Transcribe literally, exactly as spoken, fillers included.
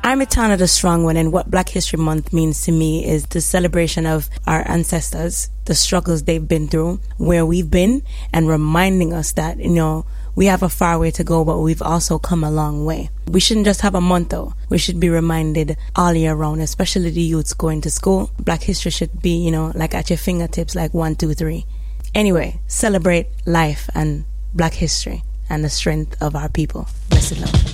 I'm Etana the Strong One, and what Black History Month means to me is the celebration of our ancestors, the struggles they've been through, where we've been, and reminding us that, you know, we have a far way to go, but we've also come a long way. We shouldn't just have a month though. We should be reminded all year round, especially the youths going to school. Black history should be, you know, like at your fingertips, like one, two, three. Anyway, celebrate life and Black history and the strength of our people. Blessed love.